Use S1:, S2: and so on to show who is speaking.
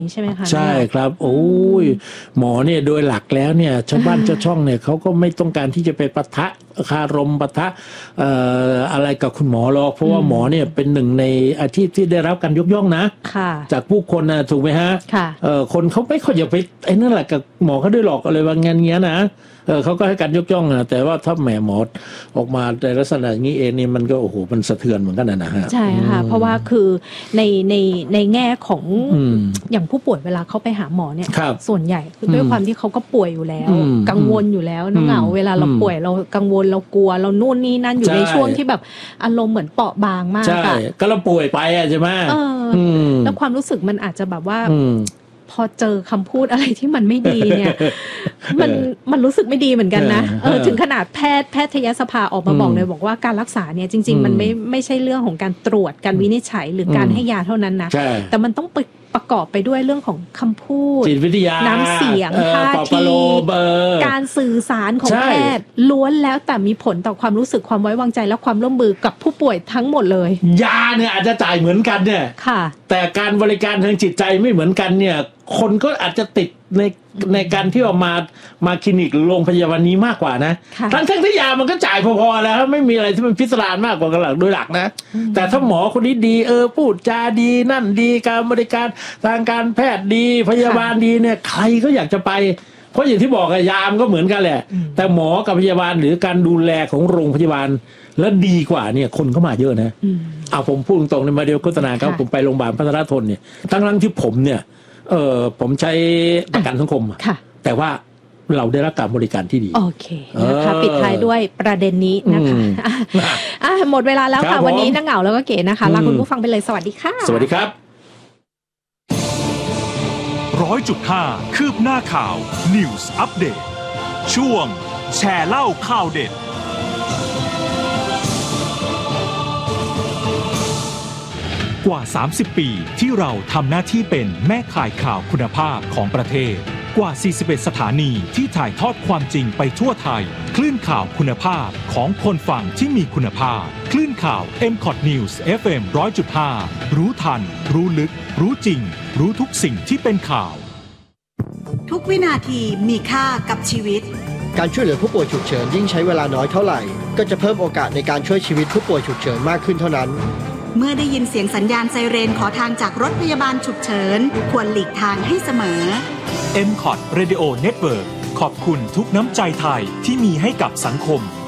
S1: ใช่ไหมคะ
S2: ใช่ครับโอ้ยหมอเนี่ยโดยหลักแล้วเนี่ยชาวบ้านชาวช่องเนี่ยเขาก็ไม่ต้องการที่จะไปปะทะคารมปะทะอะไรกับคุณหมอหรอกเพราะว่าหมอเนี่ยเป็นหนึ่งในอาชีพที่ได้รับการยกย่องนะจากผู้คนนะถูกไหมฮะคนเขาไม่ค่อยอยากไปไอ้นั่นแหละกับหมอเขาด้วยหรอกอะไรบางอย่างเงี้ยนะเขาก็ให้การยกย่องนะแต่ว่าถ้าแหมหมอออกมาในลักษณะอย่างนี้เองนี่มันก็โอ้โหมันสะเทือนเหมือนกันนะฮะ
S1: ใช่ค่ะเพราะว่าคือในแง่ของอย่างผู้ป่วยเวลาเขาไปหาหมอเนี่ยส่วนใหญ่ด้วยความที่เขาก็ป่วยอยู่แล้วกังวลอยู่แล้วน้องเหงาเวลาเราป่วยเรากังวลเรากลัวเรานู่นนี่นั่นอยู่ในช่วงที่แบบอารมณ์เหมือนเปราะบางมาก
S2: ใช่ก็เราป่วยไปใช่ไหม
S1: แล้วความรู้สึกมันอาจจะแบบว่าพอเจอคำพูดอะไรที่มันไม่ดีเนี่ยมันรู้สึกไม่ดีเหมือนกันนะถึงขนาดแพทยสภาออกมาบอกเลยบอกว่าการรักษาเนี่ยจริงๆมันไม่ใช่เรื่องของการตรวจการวินิจฉัยหรือการให้ยาเท่านั้นนะแต่มันต้องประกอบไปด้วยเรื่องของคำพูด
S2: จิตวิทยา
S1: น้ำเสียงท่าทีการสื่อสารของแพทย์ล้วนแล้วแต่มีผลต่อความรู้สึกความไว้วางใจและความร่วมมือกับผู้ป่วยทั้งหมดเลย
S2: ยาเนี่ยอาจจะจ่ายเหมือนกันเนี่ยแต่การบริการทางจิตใจไม่เหมือนกันเนี่ยคนก็อาจจะติดในการที่ออกมาคลินิกโรงพยาบาลนี้มากกว่านะทั้งที่ยามันก็จ่ายพอๆแล้วไม่มีอะไรที่มันพิสดารมากกว่ากันหลักโดยหลักนะแต่ถ้าหมอคนนี้ดีพูดจาดีนั่นดีการบริการทางการแพทย์ดีพยาบาลดีเนี่ยใครก็อยากจะไปเพราะอย่างที่บอกยามก็เหมือนกันแหละแต่หมอกับพยาบาลหรือการดูแลของโรงพยาบาลแล้วดีกว่าเนี่ยคนเข้ามาเยอะนะผมพูดตรงๆในมาเดียวโฆษณาครับผมไปโรงพยาบาลพัฒนาทนเนี่ยทั้งที่ผมเนี่ยผมใช้ประกันสังคมแต่ว่าเราได้รับการบริการที่ดี
S1: โอเคนะคะปิดท้ายด้วยประเด็นนี้นะคะหมดเวลาแล้วค่ะวันนี้นักเหงาแล้วก็เก๋นะคะลาคุณผู้ฟังไปเลยสวัสดีค่ะ
S2: สวัสดีครับ
S3: 100.5 คืบหน้าข่าว News Update ช่วงแชร์เล่าข่าวเด็ดกว่า30ปีที่เราทำหน้าที่เป็นแม่ข่ายข่าวคุณภาพของประเทศกว่า41สถานีที่ถ่ายทอดความจริงไปทั่วไทยคลื่นข่าวคุณภาพของคนฟังที่มีคุณภาพคลื่นข่าว MCOT News FM 100.5 รู้ทันรู้ลึกรู้จริงรู้ทุกสิ่งที่เป็นข่าว
S4: ทุกวินาทีมีค่ากับชีวิต
S5: การช่วยเหลือผู้ป่วยฉุกเฉินยิ่งใช้เวลาน้อยเท่าไหร่ก็จะเพิ่มโอกาสในการช่วยชีวิตผู้ป่วยฉุกเฉินมากขึ้นเท่านั้น
S4: เมื่อได้ยินเสียงสัญญาณไซเรนขอทางจากรถพยาบาลฉุกเฉินควรหลีกทางให้เสมอ
S3: MCOT Radio Network ขอบคุณทุกน้ำใจไทยที่มีให้กับสังคม